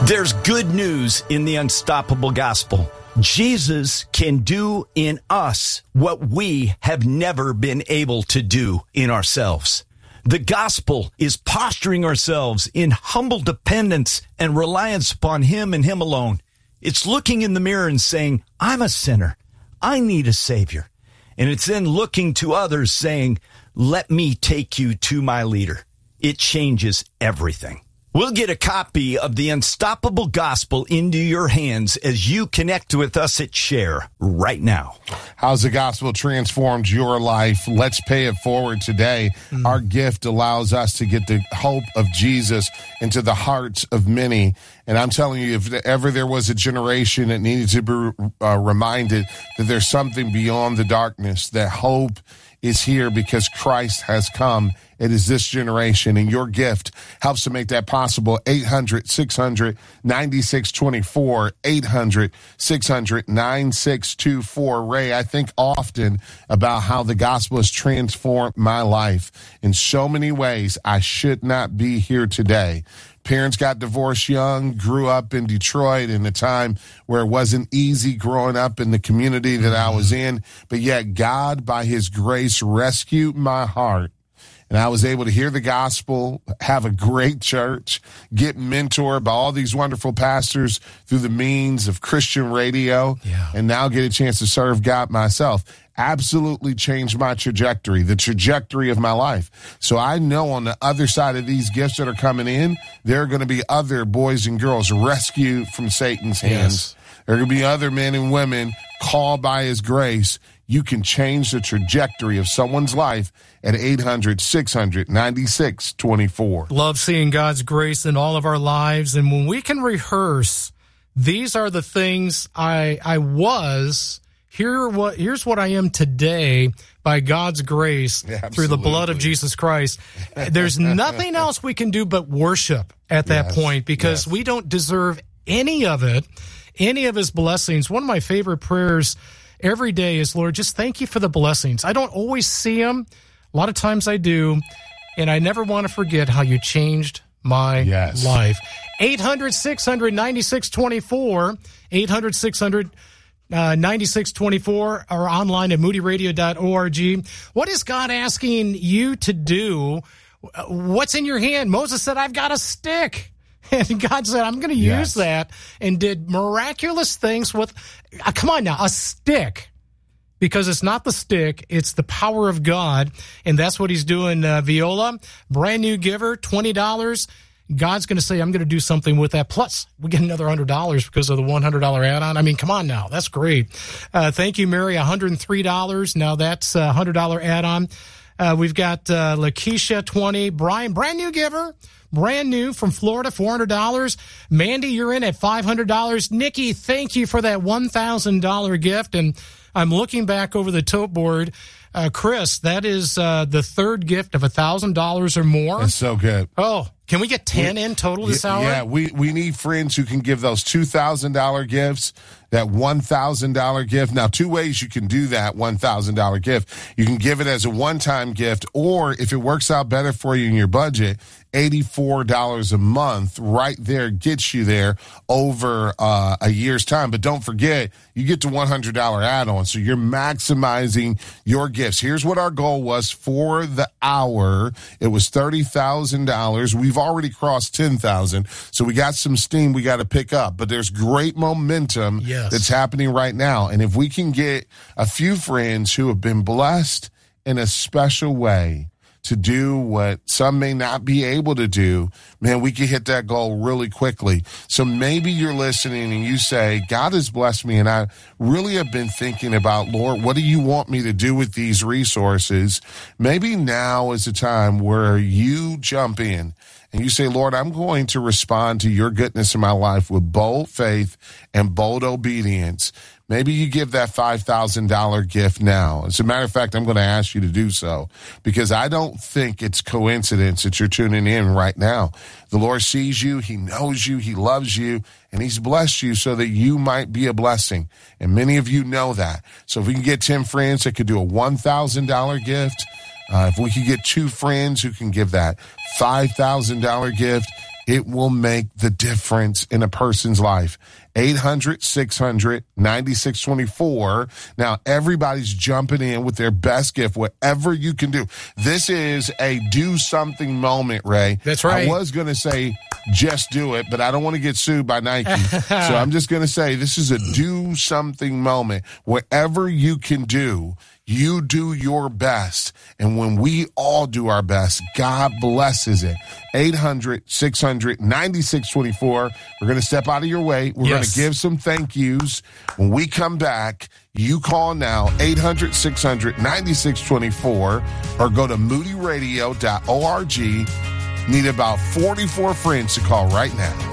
There's good news in the unstoppable gospel. Jesus can do in us what we have never been able to do in ourselves. The gospel is posturing ourselves in humble dependence and reliance upon Him and Him alone. It's looking in the mirror and saying, I'm a sinner. I need a Savior. And it's then looking to others saying, let me take you to my leader. It changes everything. We'll get a copy of the Unstoppable Gospel into your hands as you connect with us at Share right now. How's the gospel transformed your life? Let's pay it forward today. Our gift allows us to get the hope of Jesus into the hearts of many. And I'm telling you, if ever there was a generation that needed to be reminded that there's something beyond the darkness, that hope is here because Christ has come. It is this generation, and your gift helps to make that possible. 800-600-9624, 800-600-9624. Ray, I think often about how the gospel has transformed my life in so many ways. I should not be here today. Parents got divorced young, grew up in Detroit in a time where it wasn't easy growing up in the community that I was in, but yet God, by His grace, rescued my heart. And I was able to hear the gospel, have a great church, get mentored by all these wonderful pastors through the means of Christian radio, and now get a chance to serve God myself. Absolutely changed my trajectory, the trajectory of my life. So I know on the other side of these gifts that are coming in, there are going to be other boys and girls rescued from Satan's hands. Yes. There are going to be other men and women called by His grace. You can change the trajectory of someone's life at 800-600-9624. Love seeing God's grace in all of our lives. And when we can rehearse, these are the things I was. Here's what I am today by God's grace through the blood of Jesus Christ. There's nothing else we can do but worship at that point, because we don't deserve any of it, any of His blessings. One of my favorite prayers every day is, Lord, just thank you for the blessings. I don't always see them. A lot of times I do, and I never want to forget how you changed my life. 800-600-9624, 800-600-9624, or online at moodyradio.org. What is God asking you to do? What's in your hand? Moses said, I've got a stick. And God said, I'm going to use that, and did miraculous things with, come on now, a stick. Because it's not the stick, it's the power of God. And that's what He's doing, Viola. Brand new giver, $20. God's going to say, I'm going to do something with that. Plus, we get another $100 because of the $100 add-on. I mean, come on now. That's great. Thank you, Mary. $103. Now that's a $100 add-on. We've got Lakeisha, 20. Brian, brand new giver. Brand new from Florida, $400. Mandy, you're in at $500. Nikki, thank you for that $1,000 gift. And I'm looking back over the tote board. Chris, that is the third gift of $1,000 or more. That's so good. Oh, can we get 10 in total this hour? Yeah, we need friends who can give those $2,000 gifts, that $1,000 gift. Now, two ways you can do that $1,000 gift. You can give it as a one-time gift, or if it works out better for you in your budget, $84 a month right there gets you there over a year's time. But don't forget, you get the $100 add-on, so you're maximizing your gifts. Here's what our goal was for the hour. It was $30,000. We've already crossed 10,000, so we got some steam we got to pick up. But there's great momentum that's happening right now. And if we can get a few friends who have been blessed in a special way to do what some may not be able to do, man, we can hit that goal really quickly. So maybe you're listening and you say, God has blessed me, and I really have been thinking about, Lord, what do you want me to do with these resources? Maybe now is the time where you jump in and you say, Lord, I'm going to respond to your goodness in my life with bold faith and bold obedience. Maybe you give that $5,000 gift now. As a matter of fact, I'm going to ask you to do so, because I don't think it's coincidence that you're tuning in right now. The Lord sees you, He knows you, He loves you, and He's blessed you so that you might be a blessing. And many of you know that. So if we can get 10 friends that could do a $1,000 gift, if we could get 2 friends who can give that $5,000 gift, It will make the difference in a person's life. 800-600-9624. Now, everybody's jumping in with their best gift, whatever you can do. This is a do something moment, Ray. That's right. I was going to say just do it, but I don't want to get sued by Nike. So I'm just going to say this is a do something moment. Whatever you can do, you do your best. And when we all do our best, God blesses it. 800-600-9624. We're going to step out of your way. We're going to give some thank yous. When we come back, you call now, 800-600-9624, or go to moodyradio.org. Need about 44 friends to call right now.